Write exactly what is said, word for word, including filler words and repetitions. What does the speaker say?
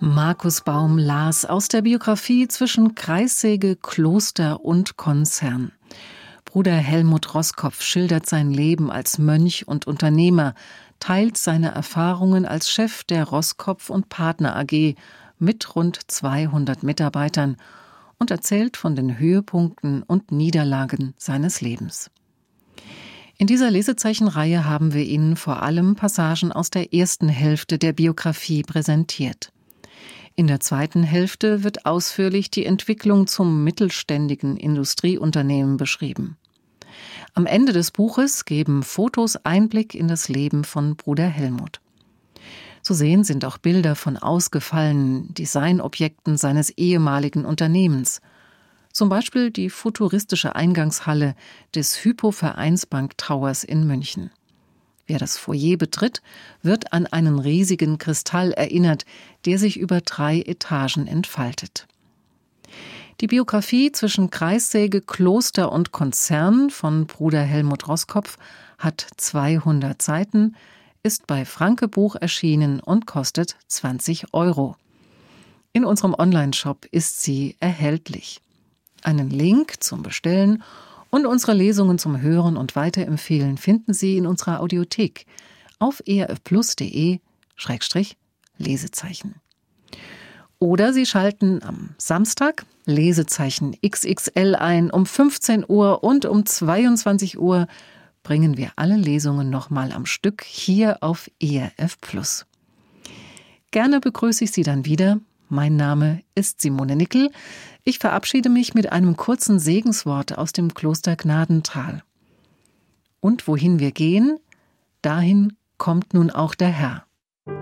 Markus Baum las aus der Biografie Zwischen Kreissäge, Kloster und Konzern. Bruder Helmut Roskopf schildert sein Leben als Mönch und Unternehmer, teilt seine Erfahrungen als Chef der Roskopf und Partner A G mit rund zweihundert Mitarbeitern und erzählt von den Höhepunkten und Niederlagen seines Lebens. In dieser Lesezeichenreihe haben wir Ihnen vor allem Passagen aus der ersten Hälfte der Biografie präsentiert. In der zweiten Hälfte wird ausführlich die Entwicklung zum mittelständigen Industrieunternehmen beschrieben. Am Ende des Buches geben Fotos Einblick in das Leben von Bruder Helmut. Zu sehen sind auch Bilder von ausgefallenen Designobjekten seines ehemaligen Unternehmens. Zum Beispiel die futuristische Eingangshalle des Hypo Vereinsbank Towers in München. Wer das Foyer betritt, wird an einen riesigen Kristall erinnert, der sich über drei Etagen entfaltet. Die Biografie Zwischen Kreissäge, Kloster und Konzern von Bruder Helmut Roskopf hat zweihundert Seiten, ist bei Franke Buch erschienen und kostet zwanzig Euro. In unserem Onlineshop ist sie erhältlich. Einen Link zum Bestellen und unsere Lesungen zum Hören und Weiterempfehlen finden Sie in unserer Audiothek auf erfplus.de Schrägstrich Lesezeichen. Oder Sie schalten am Samstag Lesezeichen X X L ein. Um fünfzehn Uhr und um zweiundzwanzig Uhr bringen wir alle Lesungen nochmal am Stück hier auf E R F Plus. Gerne begrüße ich Sie dann wieder. Mein Name ist Simone Nickel. Ich verabschiede mich mit einem kurzen Segenswort aus dem Kloster Gnadenthal. Und wohin wir gehen, dahin kommt nun auch der Herr.